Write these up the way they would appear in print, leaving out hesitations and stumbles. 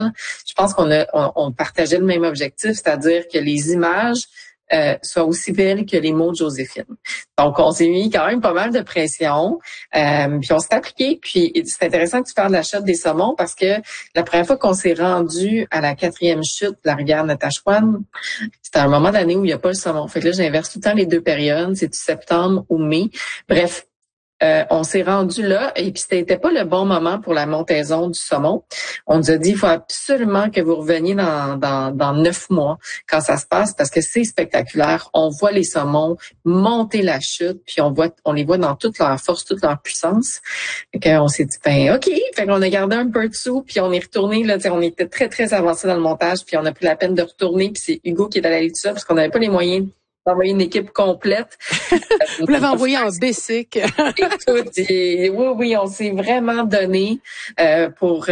Je pense on partageait le même objectif, c'est-à-dire que les images soient aussi belles que les mots de Joséphine. Donc, on s'est mis quand même pas mal de pression, puis on s'est appliqué. Puis c'est intéressant que tu parles de la chute des saumons parce que la première fois qu'on s'est rendu à la 4e chute de la rivière Natashquan, c'était un moment d'année où il n'y a pas le saumon. Fait que là, j'inverse tout le temps les deux périodes, c'est septembre ou mai. Bref, on s'est rendu là et puis c'était pas le bon moment pour la montaison du saumon. On nous a dit il faut absolument que vous reveniez dans 9 mois quand ça se passe parce que c'est spectaculaire. On voit les saumons monter la chute puis on les voit dans toute leur force, toute leur puissance. Fait qu'on s'est dit ben OK, fait qu'on a gardé un peu de sous puis on est retourné là, on était très très avancé dans le montage puis on a pris la peine de retourner puis c'est Hugo qui est allé tout ça parce qu'on n'avait pas les moyens d'envoyer une équipe complète. Vous l'avez envoyé en bicycle. Écoute, oui, on s'est vraiment donné pour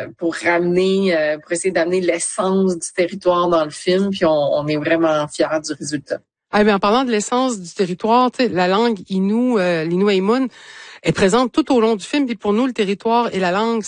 ramener, pour essayer d'amener l'essence du territoire dans le film, puis on est vraiment fiers du résultat. Ah, bien, en parlant de l'essence du territoire, tu sais, la langue Innu, l'Inuaimun, est présente tout au long du film. Puis pour nous, le territoire et la langue,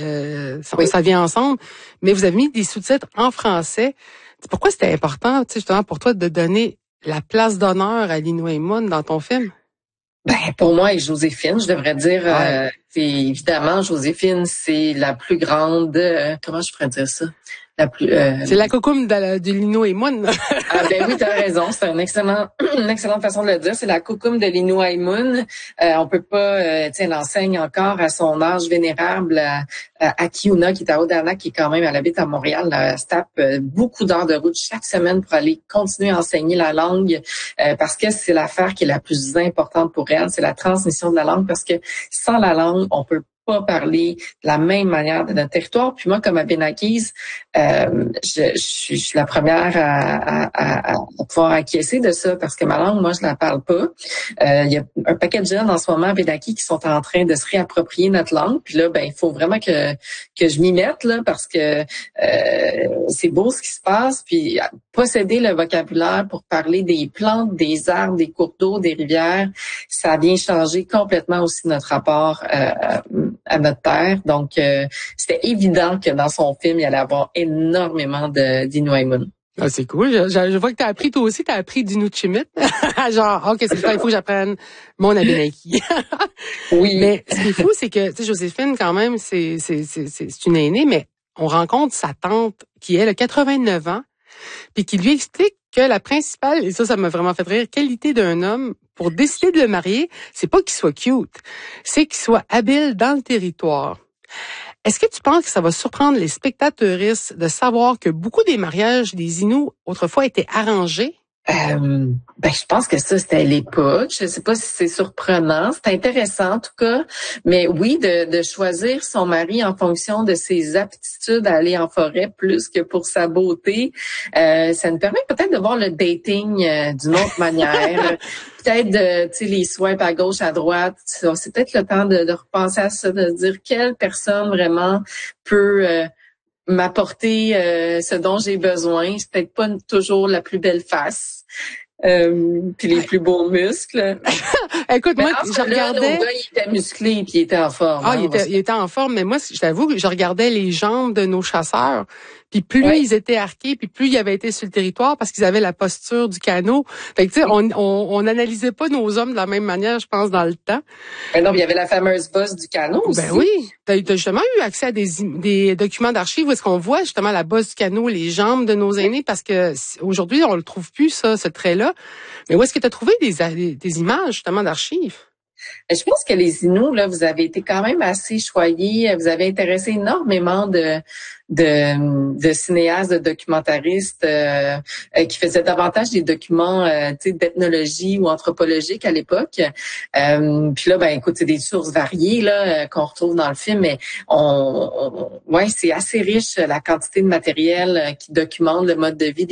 ça vient ensemble. Mais vous avez mis des sous-titres en français. Pourquoi c'était important, tu sais, justement, pour toi de donner la place d'honneur à l'Inuaimun dans ton film? Ben pour moi et Joséphine, je devrais dire, c'est évidemment Joséphine, c'est la plus grande. Comment je pourrais dire ça? La plus. C'est la coucoume de l'Inuaimun. Ah ben oui, t'as raison. C'est une excellente façon de le dire. C'est la coucoume de l'Inuaimun. On peut pas, tu sais, elle enseigne encore à son âge vénérable à Kiuna, qui est à Odana, qui est quand même, elle habite à Montréal. Elle se tape beaucoup d'heures de route chaque semaine pour aller continuer à enseigner la langue parce que c'est l'affaire qui est la plus importante pour elle. C'est la transmission de la langue parce que sans la langue, on peut pas parler de la même manière de notre territoire. Puis moi, comme Abénaquise, je suis la première à pouvoir acquiescer de ça parce que ma langue, moi, je la parle pas. Il y a un paquet de jeunes en ce moment à Abénaquis qui sont en train de se réapproprier notre langue. Puis là, ben, il faut vraiment que je m'y mette là parce que c'est beau ce qui se passe. Puis posséder le vocabulaire pour parler des plantes, des arbres, des cours d'eau, des rivières, ça vient changer complètement aussi notre rapport à notre terre. Donc, c'était évident que dans son film, il allait avoir énormément d'Inuaimun. Ah, c'est cool. Je vois que t'as appris, toi aussi, t'as appris d'Inuktitut. Genre, OK, c'est ça, il faut que j'apprenne mon Abénaquis. Oui. Mais ce qui est fou, c'est que, tu sais, Joséphine, quand même, c'est une aînée, mais on rencontre sa tante qui, elle, a 89 ans, puis qui lui explique que la principale, et ça m'a vraiment fait rire, qualité d'un homme pour décider de le marier, c'est pas qu'il soit cute, c'est qu'il soit habile dans le territoire. Est-ce que tu penses que ça va surprendre les spectateuristes de savoir que beaucoup des mariages des Inuits autrefois étaient arrangés? Ben, je pense que ça, c'était à l'époque. Je sais pas si c'est surprenant. C'est intéressant, en tout cas. Mais oui, de choisir son mari en fonction de ses aptitudes à aller en forêt plus que pour sa beauté, ça nous permet peut-être de voir le dating d'une autre manière. Peut-être tu sais, les swipes à gauche, à droite. C'est peut-être le temps de repenser à ça, de dire quelle personne vraiment peut m'apporter ce dont j'ai besoin. C'est peut-être pas toujours la plus belle face, puis les plus beaux muscles. Écoute, moi, je regardais. Le gars, il était musclé puis il était en forme. Ah, il était en forme, mais moi, je t'avoue que je regardais les jambes de nos chasseurs. Puis plus ils étaient arqués, puis plus ils avaient été sur le territoire parce qu'ils avaient la posture du canot. Fait que tu sais, on analysait pas nos hommes de la même manière, je pense, dans le temps. Mais non, il y avait la fameuse bosse du canot aussi. Ben oui, t'as justement eu accès à des documents d'archives où est-ce qu'on voit justement la bosse du canot, les jambes de nos aînés, parce que aujourd'hui on le trouve plus ça, ce trait-là. Mais où est-ce que t'as trouvé des images justement d'archives? Je pense que les Inuits, là, vous avez été quand même assez choyés. Vous avez intéressé énormément de cinéastes, de documentaristes qui faisaient davantage des documents d'ethnologie ou anthropologique à l'époque. Puis là, ben écoute, c'est des sources variées là qu'on retrouve dans le film, mais c'est assez riche la quantité de matériel qui documente le mode de vie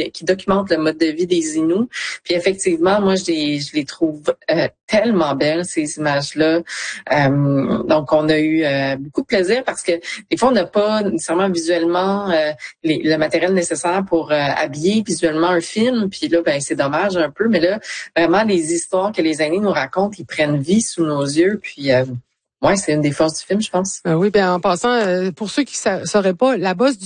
des Inuits. Puis effectivement, moi je les trouve tellement belles ces images-là. Donc on a eu beaucoup de plaisir parce que des fois on n'a pas nécessairement visuellement le matériel nécessaire pour habiller visuellement un film. Puis là, ben c'est dommage un peu, mais là, vraiment, les histoires que les aînés nous racontent, ils prennent vie sous nos yeux. Puis c'est une des forces du film, je pense. Oui, ben en passant, pour ceux qui ne sauraient pas, la bosse du